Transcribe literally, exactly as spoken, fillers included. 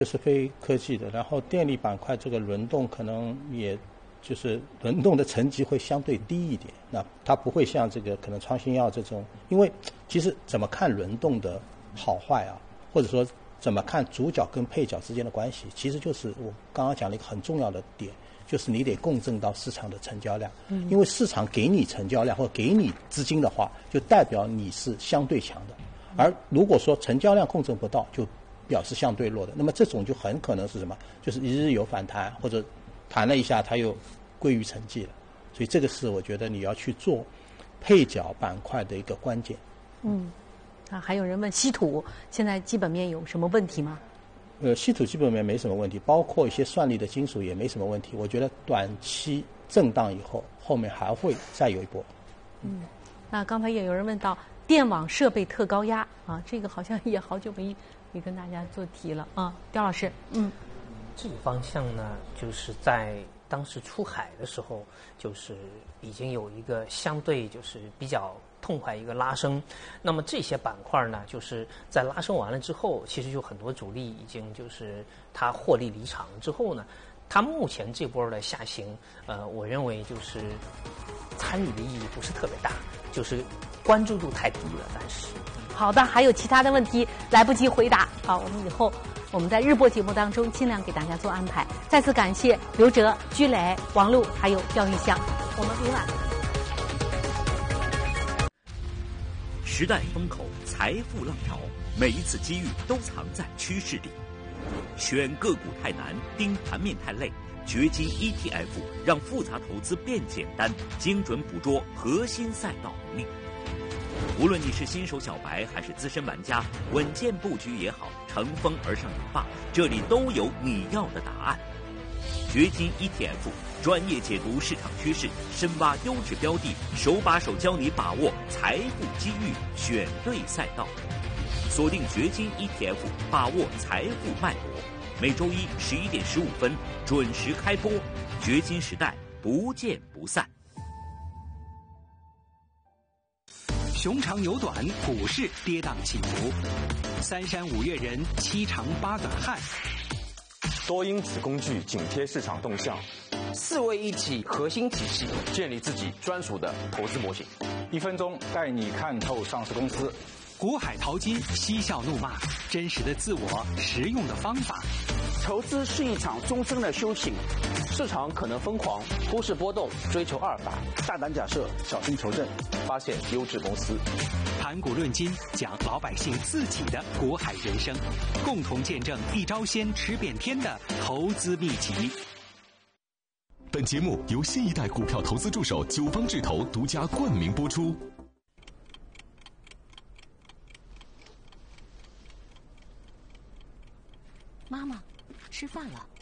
这是非科技的，然后电力板块这个轮动可能也就是轮动的层级会相对低一点，那它不会像这个可能创新药这种，因为其实怎么看轮动的好坏啊，或者说怎么看主角跟配角之间的关系，其实就是我刚刚讲了一个很重要的点，就是你得共振到市场的成交量，嗯，因为市场给你成交量或给你资金的话，就代表你是相对强的，而如果说成交量共振不到，就表示相对弱的，那么这种就很可能是什么？就是一日有反弹，或者弹了一下它又归于沉寂了。所以这个是我觉得你要去做配角板块的一个关键。 嗯，啊，还有人问稀土现在基本面有什么问题吗？ 呃，稀土基本面没什么问题，包括一些算力的金属也没什么问题。我觉得短期震荡以后，后面还会再有一波。 嗯，那刚才也有人问到电网设备特高压啊，这个好像也好久没。也跟大家做题了啊，刁老师，嗯， 这个方向呢，就是在当时出海的时候，就是已经有一个相对就是比较痛快一个拉升。那么这些板块呢，就是在拉升完了之后，其实有很多主力已经就是它获利离场之后呢，它目前这波的下行，呃，我认为就是参与的意义不是特别大，就是关注度太低了，但是。 好的，还有其他的问题来不及回答啊，我们以后我们在日播节目当中尽量给大家做安排。再次感谢刘哲、居磊、王璐还有廖玉香，我们明晚。 时代风口，财富浪潮，每一次机遇都藏在趋势里。选个股太难，盯盘面太累，掘金 E T F 让复杂投资变简单，精准捕捉核心赛道能力。无论你是新手小白还是资深玩家，稳健布局也好，乘风而上也罢，这里都有你要的答案。掘金 E T F 专业解读市场趋势，深挖优质标的，手把手教你把握财富机遇，选对赛道。锁定掘金 E T F， 把握财富脉搏。每周一十一点十五分准时开播，掘金时代不见不散。 熊长牛短，股市跌宕起伏，三山五岳人，七长八短汉。 多因子工具紧贴市场动向， 四位一体核心体系， 建立自己专属的投资模型。 一分钟带你看透上市公司。 股海淘金，嬉笑怒骂，真实的自我，实用的方法。 投资是一场终身的修行， 市场可能疯狂，忽视波动，追求阿尔法， 大胆假设，小心求证， 发现优质公司。 谈股论金，讲老百姓自己的股海人生，共同见证一招鲜吃遍天的投资秘籍。 本节目由新一代股票投资助手九方智投独家冠名播出。 妈妈，吃饭了。